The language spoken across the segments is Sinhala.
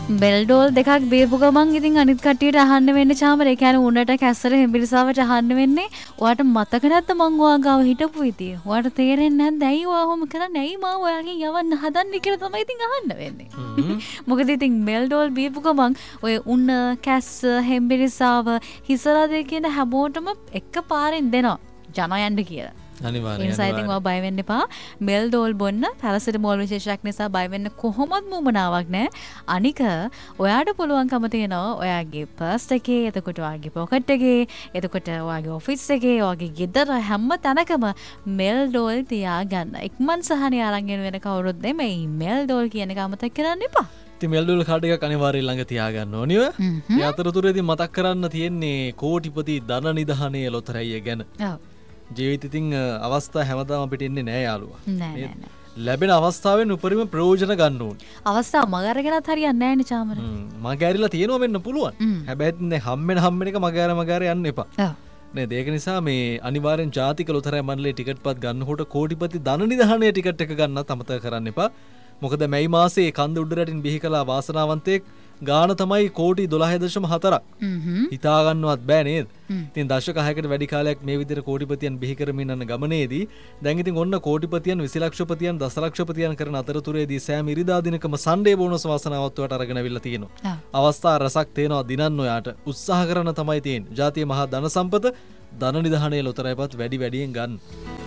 බෙල්ඩෝල් දෙකක් බීපු ගමන් ඉතින් අනිත් කට්ටියට අහන්න වෙන්නේ චාමර. ඒ කියන්නේ උන්නට කැස්සර හෙම්බිරිසාවට අහන්න වෙන්නේ. ඔයාට මතක නැද්ද මං ඔයා ගාව හිටපු විදිය? ඔයාට තේරෙන්නේ නැද්ද ඇයි ඔයා ඔහොම කරන්නේ? ඇයි මාව ඔයාගෙන් යවන්න හදන්නේ කියලා තමයි ඉතින් අහන්න වෙන්නේ. මොකද ඉතින් බෙල්ඩෝල් බීපු ගමන් ඔය උන්න කැස්ස හෙම්බිරිසාව හිසරදේ කියන හැමෝටම එක පාරෙන් දෙනවා ජනයන්ට කියලා. අනිවාර්යයෙන්. ඒ නිසා ඉතින් ඔයා බය වෙන්න එපා. බෙල්ඩෝල් බොන්න පැරසිටමෝල් විශේෂයක් නිසා බය වෙන්න කොහොමත් මුමනාවක් නැහැ. අනික ඔයාට පුළුවන්කම තියෙනවා ඔයාගේ පර්ස් එකේ, එතකොට ඔයාගේ පොකට් එකේ, එතකොට ඔයාගේ ඔෆිස් එකේ, ඔයාගේ ගෙදර හැම තැනකම මෙල්ඩෝල් තියාගන්න. ඉක්මන් සහනේ අරන් වෙන කවුරුත් නෙමෙයි. මෙල්ඩෝල් කියන එක අමතක කරන්න එපා. ඉතින් මෙල්ඩෝල් කාඩ් එකක් අනිවාර්යයෙන් ළඟ තියාගන්න ඕනිව. ඒ අතරතුරේදී මතක් කරන්න තියෙන්නේ කෝටිපති ධන නිධානයේ ලොතරැයිය ගැන. ඔව්. ජීවිත ඉතින් අවස්ථා හැමදාම අපිට එන්නේ නෑ යාළුවා. නෑ. ලැබෙන අවස්ථාවෙන් උපරිම ප්‍රයෝජන ගන්න ඕනේ. අවස්ථාව මගරගෙනත් හරියන්නේ නෑනේ චාමර. මගහැරිලා තියෙනවා වෙන්න පුළුවන්. හැබැයි නේ හම්බෙන එක මගහැර යන්න එපා. ඔව්. නේද? ඒක නිසා මේ අනිවාර්යෙන් ජාතික ලොතරැයි මණ්ඩලයේ ටිකට්පත් ගන්නකොට කෝටිපති ධන නිධානයේ ටිකට් එක ගන්නත් අමතක කරන්න එපා. මොකද මැයි මාසේ කන්ද උඩ රටින් බිහි කළ වාසනාවන්තයෙක් ගාන තමයි කෝටි 12.4ක්. හිතා ගන්නවත් බෑ නේද? ඉතින් දශක 6කට වැඩි කාලයක් මේ විදිහට කෝටිපතියන් බිහි කරමින් යන ගමනේදී දැන් ඉතින් ඔන්න කෝටිපතියන් 20 ලක්ෂපතියන් දසලක්ෂපතියන් කරන අතරතුරේදී සෑම ඉරිදා දිනකම සන්ඩේ බෝනස් වාසනාවත් ඔයාලට අරගෙන අවිල්ලා තියෙනවා. අවස්ථා රසක් තේනවා දිනන්න ඔයාට උත්සාහ කරන තමයි තියෙන්නේ. ජාතිය මහා ධන සම්පත ධන නිධානයේ ලොතරැයිපත් වැඩියෙන් ගන්න.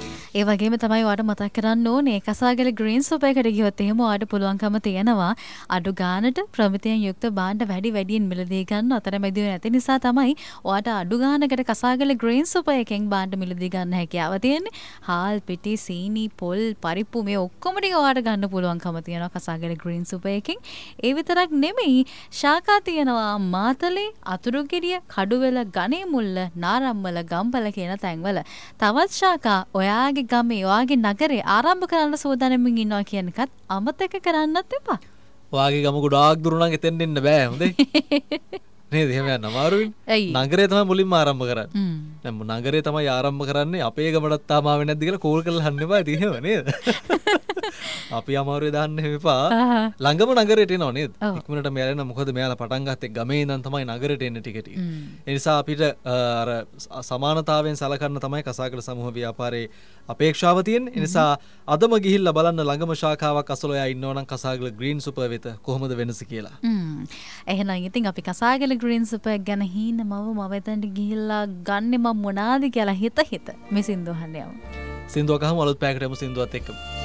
ඒ වගේම තමයි ඔයාට මතක් කරන්න ඕනේ කසාගල ග්‍රීන් සුප් එකට ගියොත් එහෙම ඔයාට පුළුවන්කම තියෙනවා අඩු ගානට ප්‍රමිතියෙන් යුක්ත භාණ්ඩ වැඩියෙන් මිලදී ගන්න. අතරමැදිව නැති නිසා තමයි ඔයාට අඩු ගානකට කසාගල ග්‍රීන් සුප් එකෙන් භාණ්ඩ මිලදී ගන්න හැකියාව තියෙන්නේ. හාල් පිටි සීනි පොල් පරිප්පු මේ ඔක්කොම ටික ඔයාට ගන්න පුළුවන්කම තියෙනවා කසාගල ග්‍රීන් සුප් එකෙන්. ඒ විතරක් නෙමෙයි ශාකා තියෙනවා මාතලේ අතුරුගිරිය කඩුවෙල ගණේ මුල්ල නාරම්මල ගම්පල කියන තැන්වල. තවත් ශාකා ඔයාගේ ගමේ ඔයාගේ නගරේ ආරම්භ කරන්න සූදානම්මින් ඉන්නවා කියන එකත් අමතක කරන්නත් එපා. ඔයාගේ ගම ගොඩාක් දුර නම් එතෙන් එන්න බෑ හොඳේ. නේද? එහෙම යන්න අමාරුයි. නගරේ තමයි මුලින්ම ආරම්භ කරන්නේ. දැන් නගරේ තමයි ආරම්භ කරන්නේ. අපේ ගමටත් තාම ආවේ නැද්ද කියලා කෝල් කරලා අහන්න එපා. ඉතින් එහෙම නේද? අපි අමාරුවේ දාන්න එපා. ළඟම නගරයට එනවා නේද? ඉක්මනට මෙයාලා මොකද මෙයාලා පටන් ගත්තේ ගමේ ඉඳන් තමයි නගරයට එන්නේ ටික ටික. ඒ නිසා අපිට අර සමානතාවයෙන් සලකන්න තමයි කසාගල සමූහ ව්‍යාපාරයේ අපේක්ෂාව තියෙන්නේ. ඒ නිසා අදම ගිහිල්ලා බලන්න ළඟම ශාඛාවක් අසල ඔයා ඉන්නවනම් කසාගල ග්‍රීන් සුපර් වෙත කොහොමද වෙනස කියලා. එහෙනම් ඉතින් අපි කසාගල ග්‍රීන් සුපර් ගැන මම එතනට ගිහිල්ලා ගන්නෙ මම මොනාද කියලා හිත මේ සින්දුව අහන්න යමු. සින්දුවක් අහමු අලුත් පැයකට යමු සින්දුවත් එක්ක.